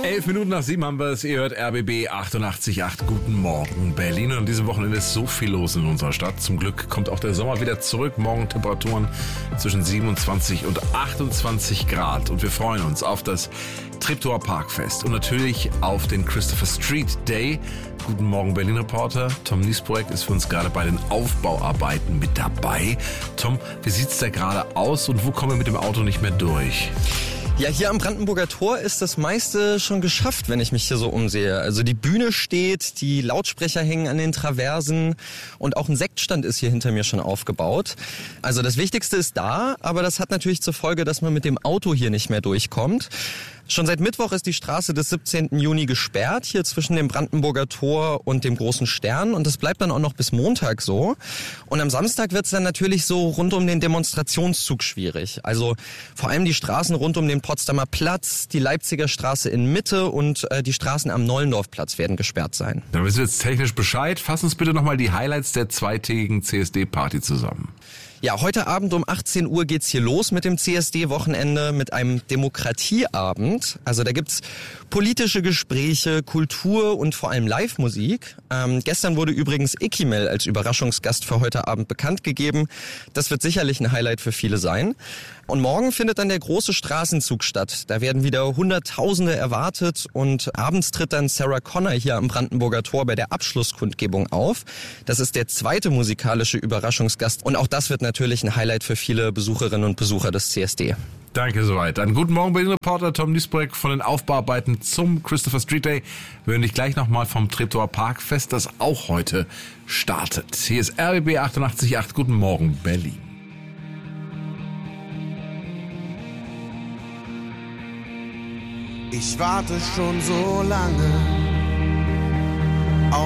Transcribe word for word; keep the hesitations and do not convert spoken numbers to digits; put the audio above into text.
Elf Minuten nach sieben haben wir es. Ihr hört R B B achtundachtzig Komma acht. Guten Morgen, Berlin. Und an diesem Wochenende ist so viel los in unserer Stadt. Zum Glück kommt auch der Sommer wieder zurück. Morgen Temperaturen zwischen siebenundzwanzig und achtundzwanzig Grad. Und wir freuen uns auf das Treptower Parkfest und natürlich auf den Christopher Street Day. Guten Morgen, Berlin-Reporter. Tom Niesbroek ist für uns gerade bei den Aufbauarbeiten mit dabei. Tom, wie sieht's da gerade aus und wo kommen wir mit dem Auto nicht mehr durch? Ja, hier am Brandenburger Tor ist das meiste schon geschafft, wenn ich mich hier so umsehe. Also die Bühne steht, die Lautsprecher hängen an den Traversen und auch ein Sektstand ist hier hinter mir schon aufgebaut. Also das Wichtigste ist da, aber das hat natürlich zur Folge, dass man mit dem Auto hier nicht mehr durchkommt. Schon seit Mittwoch ist die Straße des siebzehnten Juni gesperrt, hier zwischen dem Brandenburger Tor und dem Großen Stern. Und das bleibt dann auch noch bis Montag so. Und am Samstag wird es dann natürlich so rund um den Demonstrationszug schwierig. Also vor allem die Straßen rund um den Potsdamer Platz, die Leipziger Straße in Mitte und äh, die Straßen am Nollendorfplatz werden gesperrt sein. Dann wissen wir jetzt technisch Bescheid. Fass uns bitte nochmal die Highlights der zweitägigen C S D-Party zusammen. Ja, heute Abend um achtzehn Uhr geht's hier los mit dem C S D-Wochenende, mit einem Demokratieabend. Also da gibt's politische Gespräche, Kultur und vor allem Live-Musik. Ähm, gestern wurde übrigens Ekimel als Überraschungsgast für heute Abend bekannt gegeben. Das wird sicherlich ein Highlight für viele sein. Und morgen findet dann der große Straßenzug statt. Da werden wieder Hunderttausende erwartet und abends tritt dann Sarah Connor hier am Brandenburger Tor bei der Abschlusskundgebung auf. Das ist der zweite musikalische Überraschungsgast und auch das wird natürlich ein Highlight für viele Besucherinnen und Besucher des C S D. Danke soweit. Dann guten Morgen, Berlin-Reporter Tom Niesbroek von den Aufbauarbeiten zum Christopher Street Day. Wir hören dich gleich nochmal vom Treptower Parkfest, das auch heute startet. Hier ist R B B achtundachtzig Komma acht. Guten Morgen, Berlin. Ich warte schon so lange